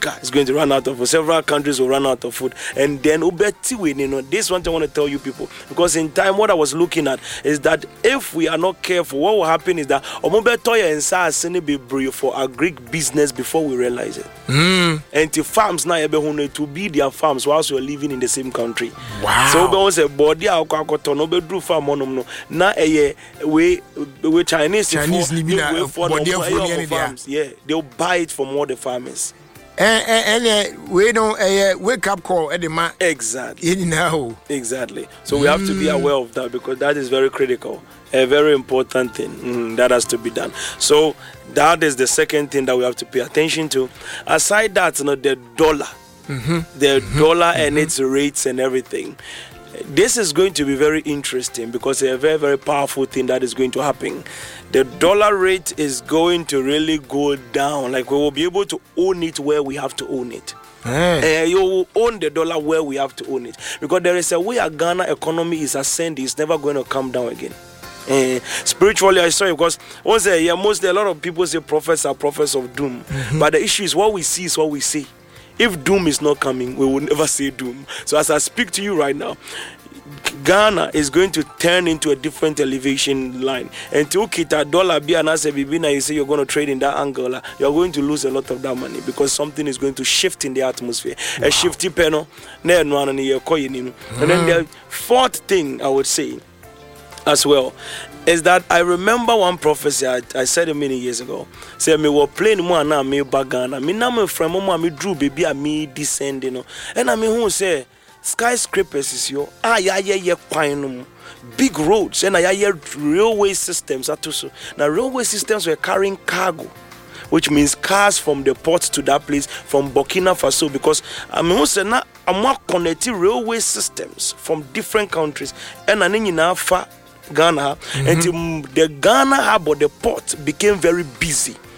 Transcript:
Africa is going to run out of food. Several countries will run out of food. And then, this one thing I want to tell you people, because in time, what I was looking at is that if we are not careful, what will happen is that for a Greek business before we realize it. And the farms now to be their farms whilst we're living in the same country. Wow. So we say body farm now we Chinese farms. Yeah, they'll buy it from all the farmers. And we don't wake up call at the man. Exactly. So we have to be aware of that, because that is very critical, a very important thing that has to be done. So that is the second thing that we have to pay attention to. Aside that, the dollar, dollar and its rates and everything. This is going to be very interesting, because a very, very powerful thing that is going to happen. The dollar rate is going to really go down. Like, we will be able to own it where we have to own it. You will own the dollar where we have to own it. Because there is a way a Ghana economy is ascending. It's never going to come down again. Spiritually, I saw it, because mostly a lot of people say prophets are prophets of doom. But the issue is what we see is what we see. If doom is not coming, we will never say doom. So as I speak to you right now, Ghana is going to turn into a different elevation line. And to kita dollar be and as a bibina, you say you're going to trade in that angle, you're going to lose a lot of that money, because something is going to shift in the atmosphere. A shifty penno, and then the fourth thing I would say as well is that I remember one prophecy I said it many years ago. Say me were playing more now me bagana. Me na me from mama me drew baby a me descend, And I mean who say skyscrapers is yo quine big roads and railway systems atuso. Now railway systems were carrying cargo, which means cars from the port to that place from Burkina Faso, because I mean who say na I'm connecting railway systems from different countries and na fa Ghana, and the Ghana harbor, the port became very busy